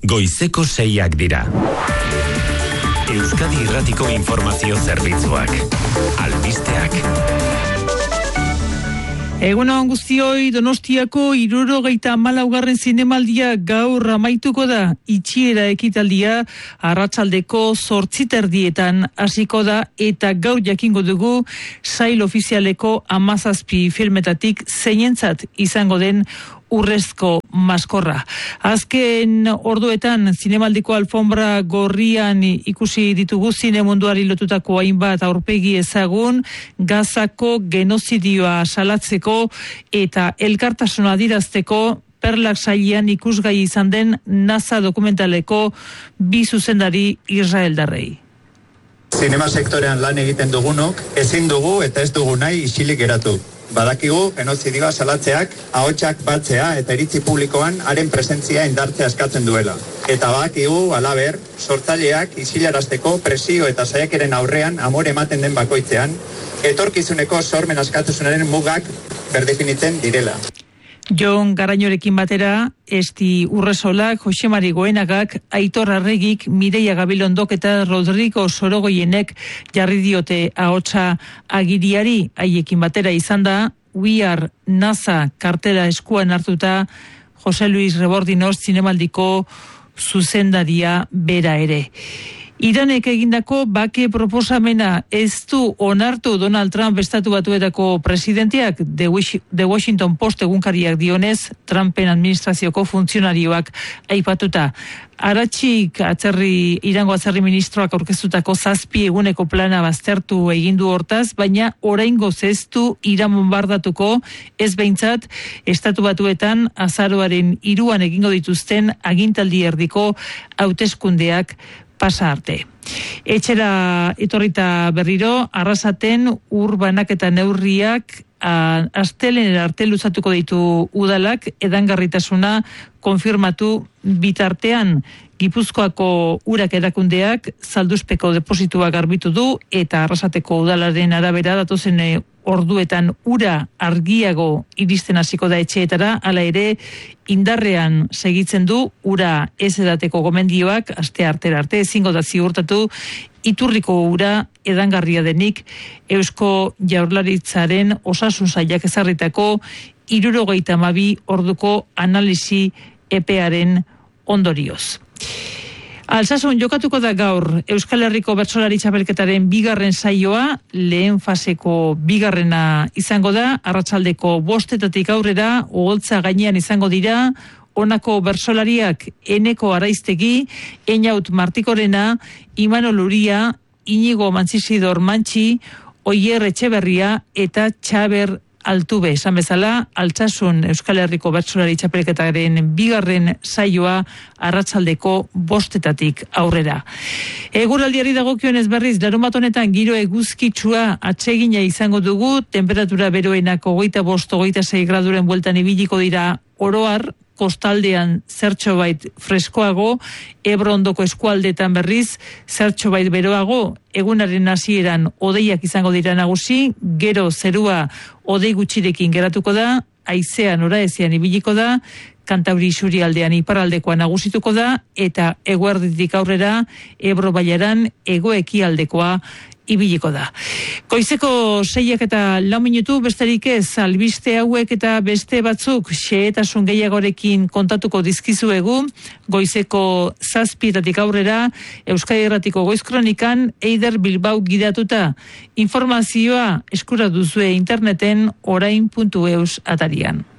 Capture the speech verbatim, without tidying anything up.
Goizeko seiak dira. Euskadi Irratiko Informazio Zerbitzuak. Albisteak. Egunon guztioi, Donostiako hirurogeita hamalaugarren zinemaldia gaur amaituko da. Itxiera ekitaldia arratsaldeko zortzi terdietan hasiko da eta gaur jakingo dugu sail ofizialeko hamazazpi filmetatik zeinentzat izango den urrezko maskorra. Azken orduetan zinemaldiko alfombra gorrian ikusi ditugu zine munduari lotutako hainbat aurpegi ezagun, Gazako genozidioa salatzeko eta elkartasuna adirazteko Perlak sailean ikusgai izan den NASA dokumentaleko bi zuzendari israeldarrei. Zinema sektorean lan egiten dugunok, ezin dugu eta ez dugu nahi isilik geratu. Badakigu, genozidioa salatzeak, ahotsak batzea eta iritzi publikoan haren presentzia indartzea eskatzen duela. Eta badakigu, halaber, sortzaileak isilarazteko presio eta saiakeren aurrean amore ematen den bakoitzean, etorkizuneko sormen askatasunaren mugak berdefinitzen direla. Jon Garañorekin batera, Esti Urresolak, Jose Mari Goenagak, Aitor Arregik, Mireia Gabilondok eta Rodrigo Sorogoienek jarri diote ahotsa agiriari. Haiekin batera izan da, We Are NASA kartela eskuan hartuta Jose Luis Rebordinoz zinemaldiko zuzendaria bera ere. Iranek egindako bake proposamena ez du onartu Donald Trump estatu batuetako presidenteak. The Washington Post egunkariak dionez, Trumpen administrazioko funtzionarioak aipatuta. Aratxik atzerri, Irango atzerri ministroak aurkeztutako zazpi eguneko plana baztertu egindu hortaz, baina oraingoz ez du Iran bombardatuko, ez behintzat estatu batuetan azaroaren hiruan egingo dituzten agintaldi erdiko hauteskundeak pasa arte. Etxera etorrita berriro, Arrasaten urbanak eta neurriak astelehen arte luzatuko ditu udalak, edangarritasuna konfirmatu bitartean. Gipuzkoako urak erakundeak salduzpeko depositoa garbitu du eta Arrasateko udalaren arabera datozen orduetan ura argiago iristen hasiko da etxeetara, hala ere indarrean segitzen du ura ez edateko gomendioak aste artera arte ezingo da ziurtatu iturriko ura edangarria denik Eusko Jaurlaritzaren osasun sailak ezarritako hirurogeita hamabi orduko analisi epearen ondorioz. Alsasun jokatuko da gaur Euskal Herriko Bertsolari Txapelketaren bigarren saioa, lehen faseko bigarrena izango da, arratsaldeko bostetatik aurrera, oholtza gainean izango dira, honako bertsolariak Eneko Araiztegi, Einaut Martikorena, Imanol Uria, Inigo Mantzisidor Mantxi, Oier Etxeberria eta Txaber Altube. Esan bezala, Altsasun Euskal Herriko Bertsolari Txapelketaren bigarren saioa arratsaldeko bostetatik aurrera. Eguraldiari dagokionez berriz, larunbat honetan giro eguzkitsua atsegina izango dugu, temperatura beroenak hogeita bost, hogeita sei graduren bueltan ibiliko dira oroar, kostaldean zertxobait freskoago, Ebro ondoko eskualdetan berriz zertxobait beroago, egunaren hasieran hodeiak izango dira nagusi, gero zerua hodei gutxirekin geratuko da, haizea noraezean ibiliko da, Kantauri isurialdean iparraldekoa nagusituko da, eta eguerditik aurrera Ebro bailaran hegoekialdekoa ibiliko da. Goizeko seiak eta lau minutu besterik ez, albiste hauek eta beste batzuk xehetasun gehiagorekin kontatuko dizkizuegu, goizeko zazpietatik aurrera Euskadi Irratiko Goiz Kronikan Eider Bilbao gidatuta. Informazioa eskura duzue interneten orain puntu eus atarian.